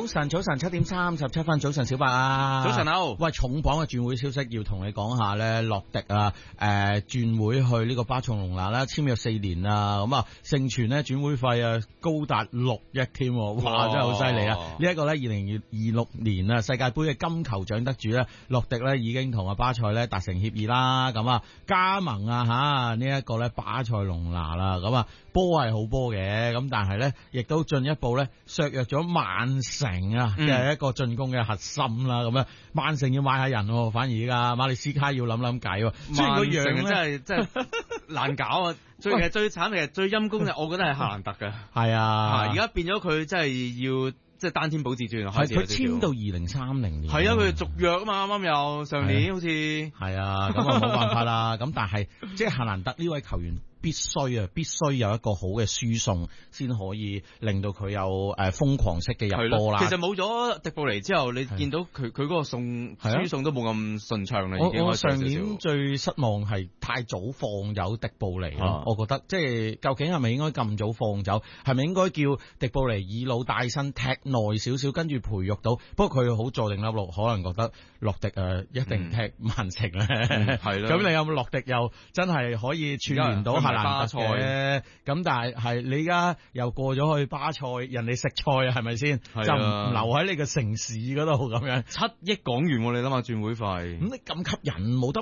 晨7:37，早晨小白啊， 早晨好。 喂，重磅嘅轉會消息要同你講下咧，洛迪啊，轉會去呢個巴塞隆拿啦，簽約4年啊，咁啊，盛傳咧轉會費啊高達6億添，哇，真係好犀利啊！呢一個咧2026年啊世界盃嘅金球獎得主咧，洛迪咧已經同啊巴塞咧達成協議啦，咁啊加盟啊吓呢一個咧巴塞隆拿啦，咁啊波係好波嘅，咁但係咧亦都進一步咧削弱咗曼城啊嘅一個進攻嘅核心啦，咁樣曼城要買下人，反而而家馬利斯卡要諗計， 曼城真係難搞啊！最慘嘅最陰功嘅，我覺得係夏蘭特嘅， 係啊， 而家變咗佢真係要。即係單天保至尊啊！ 係佢簽到2030年， 係啊，佢續約啊嘛，啱啱又上年好似係啊，咁啊冇辦法啦。咁但係即係夏蘭特呢位球員必須有一個好嘅輸送，先可以令到佢有瘋狂式嘅入波啦。 其實冇咗迪布尼之後，你見到佢嗰個輸送都冇咁順暢啦。 我上年最失望係太早放走迪布尼咯，我覺得即係究竟係咪應該咁早放走？係咪應該叫迪布尼以老帶新踢耐少少，跟住培育到？不過佢好坐定粒六，可能覺得洛迪一定踢曼城咧。係啦，咁你有冇洛迪又真係可以串聯到夏蘭特嘅？咁但係你而家又過咗去巴塞，人哋食菜啊，係咪先？就唔留喺你個城市嗰度咁樣。 7億港元，你諗下轉會費， 咁你咁吸引冇得